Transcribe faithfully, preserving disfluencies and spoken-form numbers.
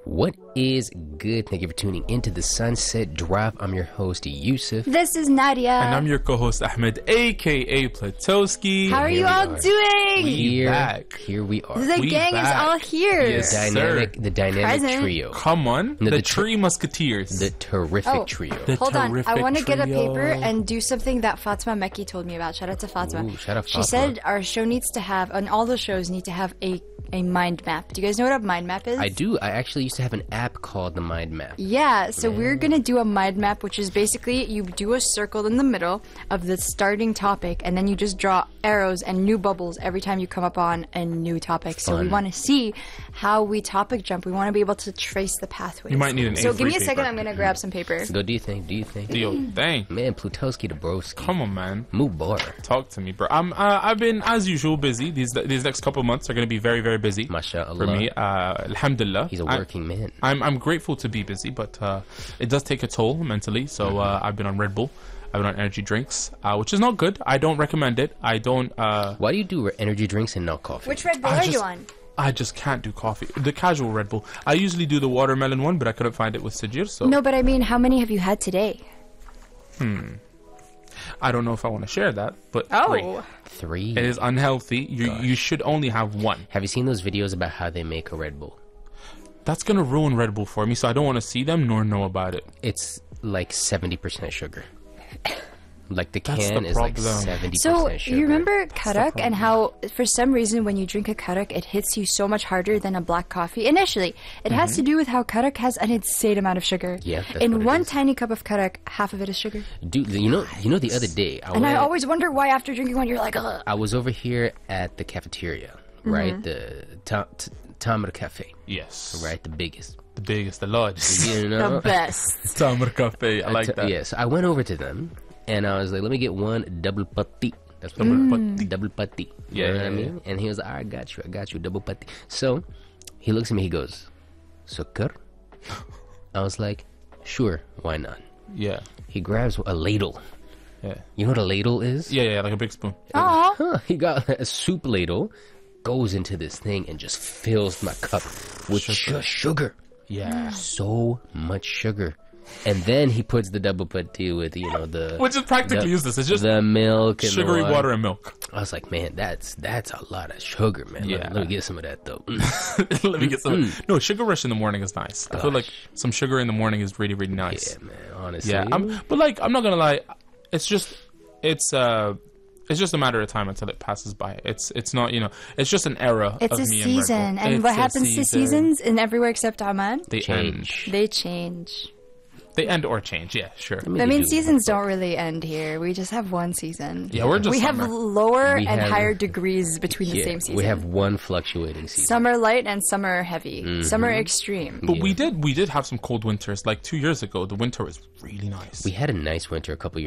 What is good? Thank you for tuning into the Sunset Drive. I'm your host, Yusuf. This is Nadia. And I'm your co-host, Ahmed, a k a. Platowski. How are Here you we all are. doing? We Here, back. here we are. The We gang back. is all here. Yes, dynamic, sir. the dynamic Present. trio. Come on. No, the, the tr- Three Musketeers. The terrific Oh. trio. The Hold on, I terrific want to get a trio. paper and do something that Fatima Mekki told me about. Shout out to Fatima. Ooh, shout out She Fatima. said our show needs to have, and all the shows need to have a, a mind map. Do you guys know what a mind map is? I do. I actually used to have an app called the Mind Map. Yeah, so we're going to do a mind map, which is basically you do a circle in the middle of the starting topic, and then you just draw arrows and new bubbles every time you come up on a new topic. So we Fun. want to see how we topic jump. We want to be able to trace the pathways. You might need an So A give me a three second, paper. I'm going to grab some paper. Go, do you think? Do you think? Yo, dang. Man, Plutowski to broski. Come on, man. Move bar. Talk to me, bro. I'm. Uh, I've been, as usual, busy. These these next couple of months are going to be very, very busy. Mashallah. For me, uh, alhamdulillah. He's a I- working man. I'm I'm grateful to be busy, but uh, it does take a toll mentally. So uh, I've been on Red Bull, I've been on energy drinks, uh, which is not good. I don't recommend it. I don't. Uh, Why do you do energy drinks and not coffee? Which Red Bull I are just, you on? I just can't do coffee. The casual Red Bull. I usually do the watermelon one, but I couldn't find it with Sajir, so No, but I mean, how many have you had today? I don't know if I want to share that. But Oh. Three. three. It is unhealthy. You you should only have one. Have you seen those videos about how they make a Red Bull? That's gonna ruin Red Bull for me, so I don't want to see them nor know about it. It's like seventy percent sugar. Like the That's can the is like problem. seventy percent So sugar. you remember karak and how for some reason when you drink a karak it hits you so much harder than a black coffee initially. It has to do with how karak has an insane amount of sugar. Yeah, that's what In it one is. tiny cup of karak, half of it is sugar. Dude, you know, you know, the other day, I And I went- always wonder why after drinking one you're like, ugh. I was over here at the cafeteria, right? The Ta- T- Tamar Cafe, Yes. right? The biggest. The biggest, the largest. You know? The best. Tamar Cafe. I like T- that. Yes, I went over to them, and I was like, "Let me get one double patti." That's what Double double patti. Double patti. Yeah, you know yeah, what I mean? And he was like, "I got you, I got you, double patti." So he looks at me, he goes, "Sukkar?" I was like, "Sure, why not?" Yeah. He grabs a ladle. Yeah. You know what a ladle is? Yeah, yeah, like a big spoon. Aw. Huh, he got a soup ladle, goes into this thing and just fills my cup with sugar. sugar. Yeah. So much sugar. And then he puts the double patti with, you know, the Which is practically the, useless. It's just the milk and sugary the water. water and milk. I was like, man, that's that's a lot of sugar, man. Let- Yeah. Let, me get some of that though. Let me get some. No, sugar rush in the morning is nice. I feel like Gosh. some sugar in the morning is really, really nice. Yeah, man. Honestly. Yeah, I'm, but like, I'm not gonna lie. It's just, it's uh, it's just a matter of time until it passes by. It's it's not, you know, it's just an era It's of a me season. and Red Bull. And It's what a happens to season. seasons in everywhere except Oman? They Change. end. They change. They end or change. Yeah, sure. mean, I they mean, do. seasons don't really end here. We just have one season. Yeah, we're just We have summer. lower We and have- higher degrees between the Yeah, same season. we have one fluctuating season. Summer light and summer heavy. Summer extreme. But we did we did have some cold winters. Like two years ago, the winter was really nice. We had a nice winter a couple